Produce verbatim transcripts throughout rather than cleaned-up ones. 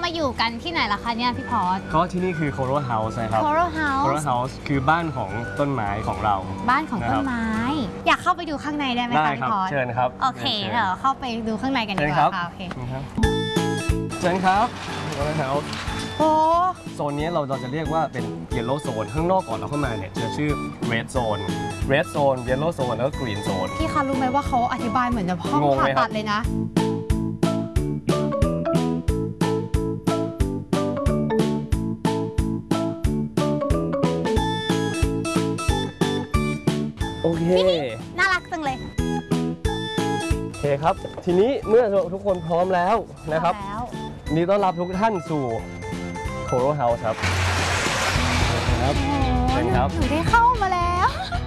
มาอยู่กันที่ไหนล่ะคะเนี่ยพี่พอสก็ที่นี่คือ Coral House นะครับ Coral House Coral House คือบ้านของต้นไม้ของเราบ้านของต้นไม้อยากเข้าไปดูข้างในได้ไหมคะพี่พอสเชิญครับโอเคเดี๋ยวเข้าไปดูข้างในกันดีกว่าค่ะโอเคเชิญครับ Coral House โอ้โซนนี้เราเราจะเรียกว่าเป็น Yellow Zone ข้างนอกก่อนเราเข้ามาเนี่ยจะชื่อ Red Zone Red Zone Yellow Zone แล้วก็ Green Zone พี่คะรู้ไหมว่าเขาอธิบายเหมือนจะห้องผ่าตัดเลยนะโอเคน่ารักจังเลยโอเคครับทีนี้เมื่อทุกคนพร้อมแล้วนะครับนี่ต้อนรับทุกท่านสู่ Coral House ครับครับครับหนูได้เข้ามาแล้ว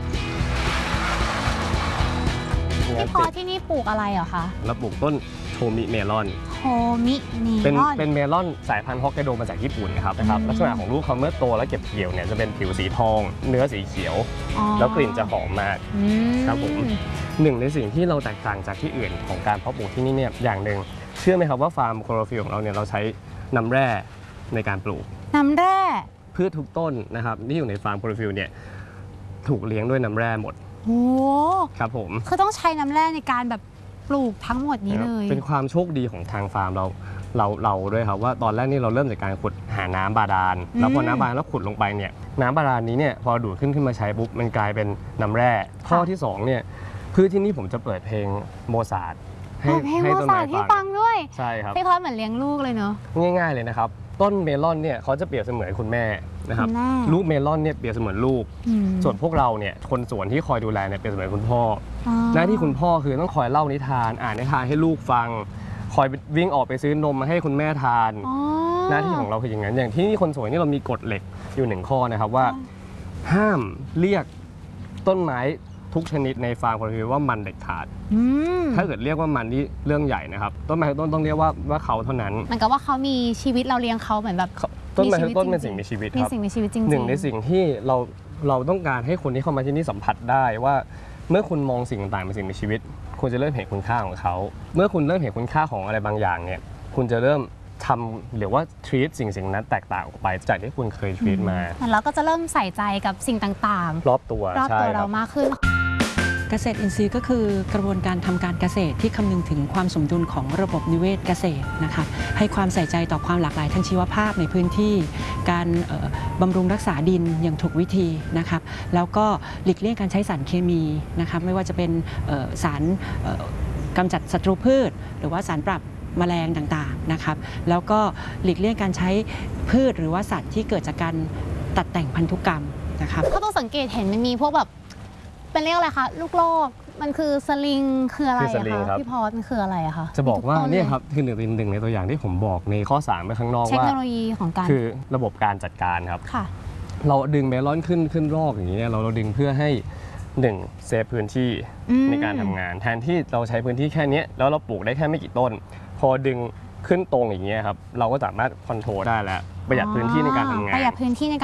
พี่พอที่นี่ปลูกอะไรเหรอคะเราปลูกต้นโทมิเมลอนโทมิเมลอนเป็นเป็นเมลอนสายพันธุ์ฮอกไกโดมาจากญี่ปุ่นนะครับนะครับลักษณะของลูกเขาเมื่อโตแล้วเก็บเกี่ยวเนี่ยจะเป็นผิวสีทองเนื้อสีเขียวแล้วกลิ่นจะหอมมากครับผมหนึ่งในสิ่งที่เราแตกต่างจากที่อื่นของการเพาะปลูกที่นี่เนี่ยอย่างหนึ่งเชื่อไหมครับว่าฟาร์มโคโรฟิลของเราเนี่ยเราใช้น้ำแร่ในการปลูกน้ำแร่พืชทุกต้นนะครับที่อยู่ในฟาร์มโคโรฟิลเนี่ยถูกเลี้ยงด้วยน้ำแร่หมดโอ้ครับผมคือต้องใช้น้ำแร่ในการแบบปลูกทั้งหมดนี้เลยเป็นความโชคดีของทางฟาร์มเราเราเราด้วยครับว่าตอนแรกนี่เราเริ่มจากการขุดหาน้ำบาดาลแล้วพอน้ำบาดาลแล้วขุดลงไปเนี่ยน้ำบาดาลนี้เนี่ยพอดูดขึ้นขึ้นมาใช้ปุ๊บมันกลายเป็นน้ำแร่ข้อที่สองเนี่ยพืชที่นี่ผมจะเปิดเพลงโมซาร์ทให้ให้ต้นไม้ฟังด้วยใช่ครับพี่พอสเหมือนเลี้ยงลูกเลยเนาะง่ายๆเลยนะครับต้นเมลอนเนี่ยเขาจะเปรียบเสมือนคุณแม่นะครับลูกเมลอนเนี่ยเปรียบเสมือนลูกส่วนพวกเราเนี่ยคนสวนที่คอยดูแลเนี่ยเปรียบเสมือนคุณพ่อหน้าที่คุณพ่อคือต้องคอยเล่านิทานอ่านนิทานให้ลูกฟังคอยวิ่งออกไปซื้อนมมาให้คุณแม่ทานหน้าที่ของเราคืออย่างนั้นอย่างที่นี่คนสวนนี่เรามีกฎเหล็กอยู่หนึ่งข้อนะครับว่าห้ามเรียกต้นไม้ทุกชนิดในฟาร์มคนคือว่ามันเด็ดขาดถ้าเกิดเรียกว่ามันนี่เรื่องใหญ่นะครับต้นไม้ต้นต้องเรียกว่าว่าเขาเท่านั้นมันก็ว่าเขามีชีวิตเราเลี้ยงเขาเหมือนแบบต้นไม้ต้นเป็นสิ่งมีชีวิตครับมีสิ่งมีชีวิตจริงๆหนึ่งในสิ่งที่เราเราต้องการให้คนที่เข้ามาที่นี่สัมผัสได้ว่าเมื่อคุณมองสิ่งต่างๆเป็นสิ่งมีชีวิตคุณจะเริ่มเห็นคุณค่าของเขาเมื่อคุณเริ่มเห็นคุณค่าของอะไรบางอย่างเนี่ยคุณจะเริ่มทำหรือว่า treat สิ่งสิ่งนั้นแตกต่างออกไปจากที่คุณเคย treat มาแล้วก็จะเริ่มใส่ใจกับสิ่งต่างๆรอบตัวรอบตัวเรามากขึ้นเกษตรอินทรีย์ก็คือกระบวนการทำการเกษตรที่คำนึงถึงความสมดุลของระบบนิเวศเกษตรนะคะให้ความใส่ใจต่อความหลากหลายทางชีวภาพในพื้นที่การบำรุงรักษาดินอย่างถูกวิธีนะครับแล้วก็หลีกเลี่ยงการใช้สารเคมีนะครับไม่ว่าจะเป็นสารกำจัดศัตรูพืชหรือว่าสารปรับแมลงต่างๆนะครับแล้วก็หลีกเลี่ยงการใช้พืชหรือว่าสัตว์ที่เกิดจากการตัดแต่งพันธุกรรมนะครับเขาต้องสังเกตเห็นมันมีพวกแบบเป็นเรียกอะไรคะลูกโลกมันคือสลิงคืออะไรอะคะพี่พอสมันคืออะไรอะคะจะบอกว่าเนี่ยครับคือหนึ่งหนึ่งในตัวอย่างที่ผมบอกในข้อสามไปข้างนอกว่าเทคโนโลยีของการคือระบบการจัดการครับค่ะเราดึงเมลอนขึ้นขึ้นรอกอย่างนี้เราเราดึงเพื่อให้หนึ่งเซฟพื้นที่ในการทำงานแทนที่เราใช้พื้นที่แค่นี้แล้วเราปลูกได้แค่ไม่กี่ต้นพอดึงขึ้นตรงอย่างเงี้ยครับเราก็สามารถคอนโทรลได้แล้วประหยัดพื้นที่ในการทำงานประหยัดพื้นที่ใน